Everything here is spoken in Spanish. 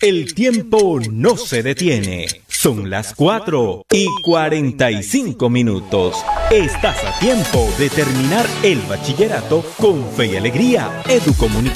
El tiempo no se detiene. Son las 4:45. Estás a tiempo de terminar el bachillerato con fe y alegría. Educomunicación.